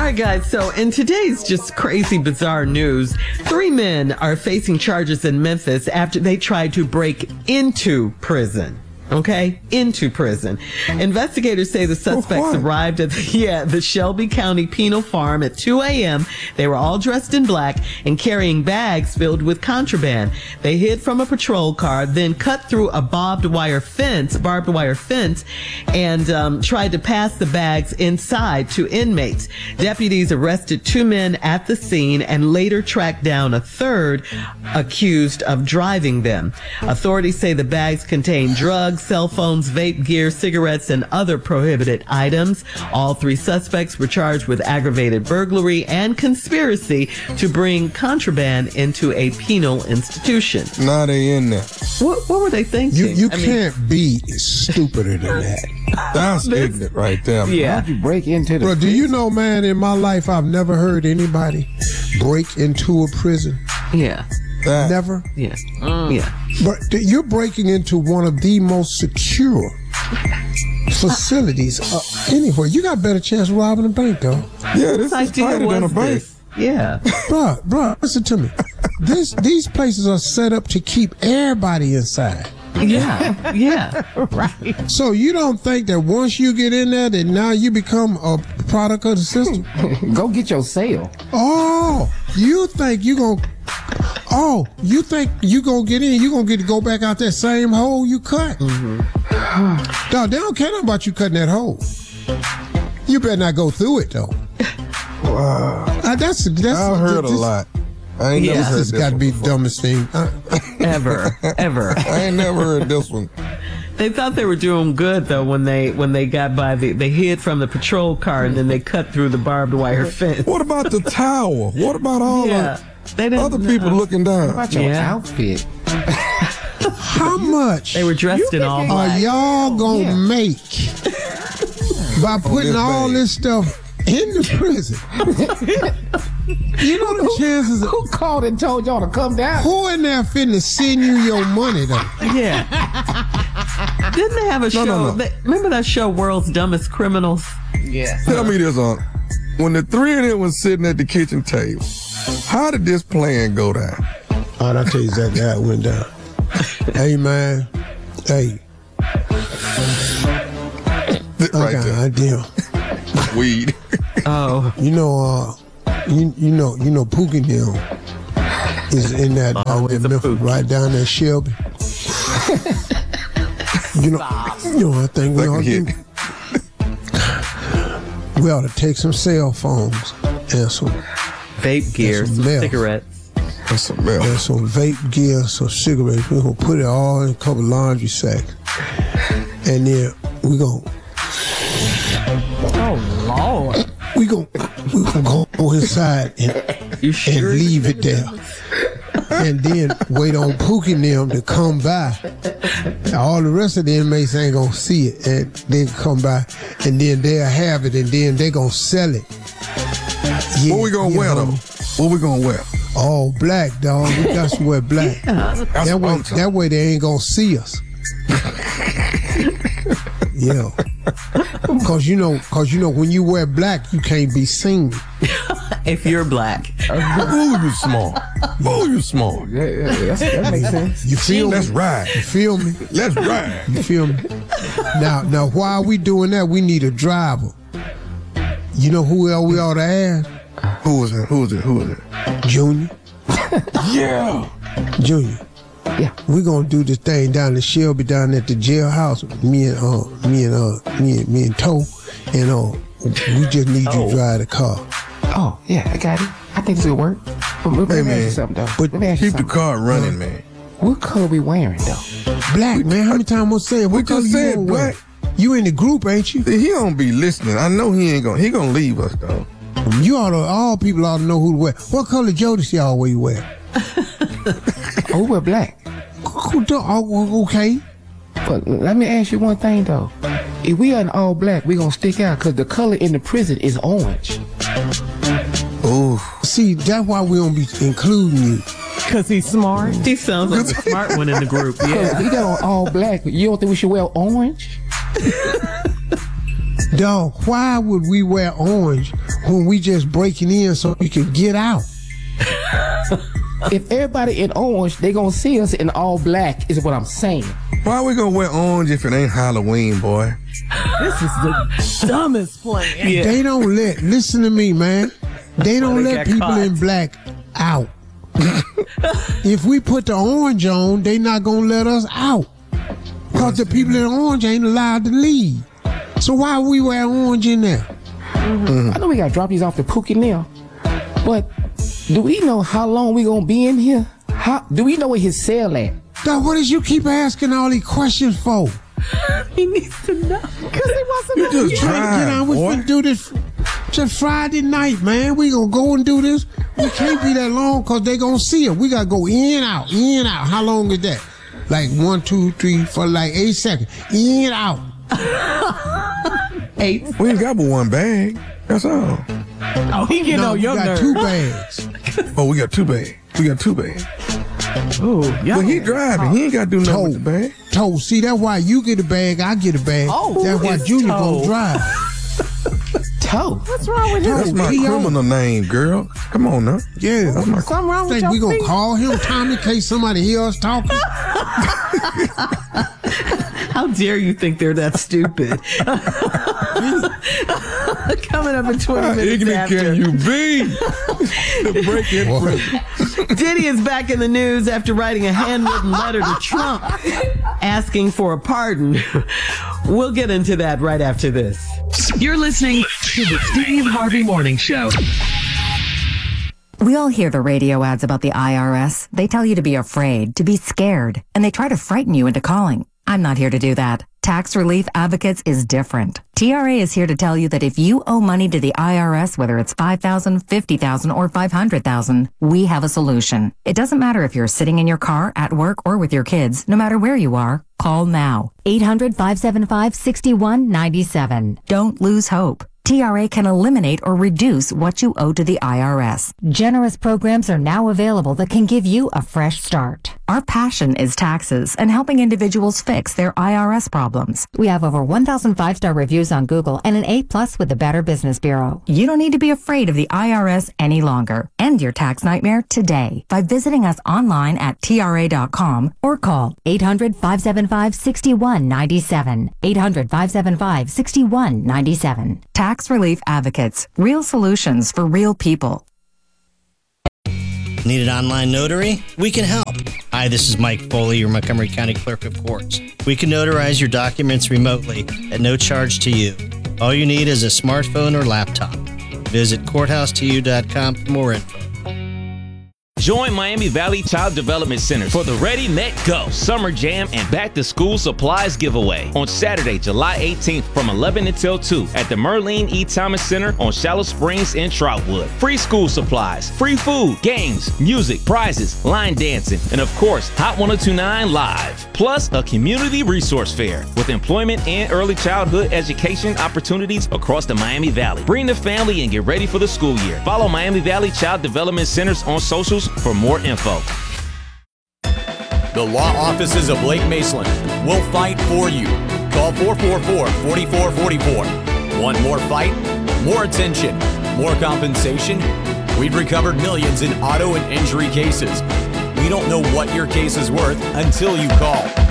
right, guys. So in today's just crazy, bizarre news, 3 men are facing charges in Memphis after they tried to break into prison. Okay, into prison. Investigators say the suspects arrived at the Shelby County Penal Farm at 2 a.m. They were all dressed in black and carrying bags filled with contraband. They hid from a patrol car, then cut through a barbed wire fence, and tried to pass the bags inside to inmates. Deputies arrested 2 men at the scene and later tracked down a third accused of driving them. Authorities say the bags contain drugs, cell phones, vape gear, cigarettes, and other prohibited items. All 3 suspects were charged with aggravated burglary and conspiracy to bring contraband into a penal institution. Now they in there. What were they thinking? You can't be stupider than that. That's ignorant right there. Yeah. How'd you break into the Bro, do you know, man, in my life, I've never heard anybody break into a prison. Yeah. Never. Yeah. Yeah. But you're breaking into one of the most secure facilities anywhere. You got a better chance of robbing a bank, though. Yeah, this is tighter than a bank. Yeah. Bro, listen to me. These places are set up to keep everybody inside. Yeah. Yeah. right? So you don't think that once you get in there that now you become a product of the system? Go get your sale. Oh, you think you gonna get in, you gonna get to go back out that same hole you cut. Dog, they don't care nothing about you cutting that hole. You better not go through it though. Wow. That's I've heard a lot. I ain't never heard this this got to one be before. the dumbest thing Ever. I ain't never heard this one. They thought they were doing good though when they got by they hid from the patrol car and then they cut through the barbed wire fence. What about the tower? What about all the other people looking down? What about your outfit? How much They were dressed in all are black. y'all gonna make by putting all this stuff in the prison? You know the chances of Who called and told y'all to come down? who in there finna send you your money though? Yeah. Didn't they have a show? No. Remember that show, World's Dumbest Criminals? Yeah. Tell me this, when the 3 of them was sitting at the kitchen table, how did this plan go down? I'll tell you exactly how it went down. Hey man, hey, I Right got an there. idea. Weed. Oh. You know, Pookie Hill is in that down there, Memphis, right down there, Shelby. You know, I think we ought to do. We ought to take some cell phones and some Vape gear, some some meth. cigarettes. That's some milk. and some vape gear, some cigarettes. We're gonna put it all in a couple laundry sacks, and then we gonna go inside and leave it there. And then wait on Pookie and them to come by. All the rest of the inmates ain't gonna see it, and they come by, and then they'll have it, and then they gonna sell it. Yeah, What we gonna wear though? What we gonna wear? All black, dog. We got to wear black. That's That way they ain't gonna see us. Yeah. Cause you know when you wear black, you can't be seen. If you're black. Ooh, you small. Ooh, you small. Yeah, that makes sense. You feel me? Let's ride. You feel me? Let's ride. You feel me? Now while we doing that, we need a driver. You know who else we ought to ask? Who is it? Junior. Yeah. Junior. Yeah. We gonna do this thing down in Shelby, down at the jailhouse. Me and Toe, and we just need you to drive the car. Oh, yeah, I got it. I think this will work. But let me ask you something, though. But let me ask you Keep the something. car running, man. What color we wearing, though? Black, man. How many times I say it? We What color just you said gonna wear? black. You in the group, ain't you? See, he don't be listening. I know he gonna leave us though. You all people ought to know who to wear. What color Jodeci always wear? Oh, we wear black. Okay. But let me ask you one thing, though. If we are in all black, we gonna stick out because the color in the prison is orange. Ooh. See, that's why we don't be including you. Because he's smart. He sounds like the smart one in the group. Yeah. We got on all black. You don't think we should wear orange? Dog, why would we wear orange when we just breaking in so we can get out? If everybody in orange, they gonna see us in all black, is what I'm saying. Why we gonna wear orange if it ain't Halloween, boy? This is the dumbest plan. Yeah. They don't listen to me, man. They don't let people in black out. If we put the orange on, they not gonna let us out. Because the people in orange ain't allowed to leave. So why we wear orange in there? I know we gotta drop these off to Pookie now, but do we know how long we gonna be in here? Do we know where his cell at? Dog, what is you keep asking all these questions for? He needs to know. Because he wants to know. You just drive, We boy. finna do this just Friday night, man. We gonna go and do this. We can't be that long because they gonna see it. We gotta go in, out, in, out. How long is that? Like 1, 2, 3, 4, like 8 seconds. In, out. 8. We ain't got but one bag. That's all. Oh, he getting on we your got nerves. 2 bags. Oh, we got 2 bags. We got 2 bags. Oh, yeah. But he driving. He ain't got to do nothing with the bag. Toe. See, that's why you get a bag, I get a bag. Oh, that's why it's Junior Toe. gonna drive. Toe. What's wrong with him? That's my P.O. criminal name, girl. Come on now. Yeah. That's my Something wrong with Think your we gonna feet? call him Tommy in case somebody hear us talking? How dare you think they're that stupid? Coming up in 20 How minutes ignorant after. can you be? To break in prison. Diddy is back in the news after writing a handwritten letter to Trump asking for a pardon. We'll get into that right after this. You're listening to the Steve Harvey Morning Show. We all hear the radio ads about the IRS. They tell you to be afraid, to be scared, and they try to frighten you into calling. I'm not here to do that. Tax Relief Advocates is different. TRA is here to tell you that if you owe money to the IRS, whether it's $5,000, $50,000, or $500,000, we have a solution. It doesn't matter if you're sitting in your car, at work, or with your kids. No matter where you are, call now. 800-575-6197. Don't lose hope. TRA can eliminate or reduce what you owe to the IRS. Generous programs are now available that can give you a fresh start. Our passion is taxes and helping individuals fix their IRS problems. We have over 1,000 5-star reviews on Google and an A+ with the Better Business Bureau. You don't need to be afraid of the IRS any longer. End your tax nightmare today by visiting us online at TRA.com Or call 800-575-6197. 800-575-6197. Tax Relief Advocates. Real solutions for real people. Need an online notary? We can help. Hi, this is Mike Foley, your Montgomery County Clerk of Courts. We can notarize your documents remotely at no charge to you. All you need is a smartphone or laptop. Visit courthouse2u.com for more info. Join Miami Valley Child Development Center for the Ready, Met, Go Summer Jam and Back to School Supplies Giveaway on Saturday, July 18th from 11 until 2 at the Merlene E. Thomas Center on Shallow Springs in Troutwood. Free school supplies, free food, games, music, prizes, line dancing, and of course, Hot 1029 Live. Plus, a community resource fair with employment and early childhood education opportunities across the Miami Valley. Bring the family and get ready for the school year. Follow Miami Valley Child Development Centers on socials for more info. The law offices of Blake Maceland will fight for you. Call 444-4444. Want more fight? More attention? More compensation? We've recovered millions in auto and injury cases. We don't know what your case is worth until you call.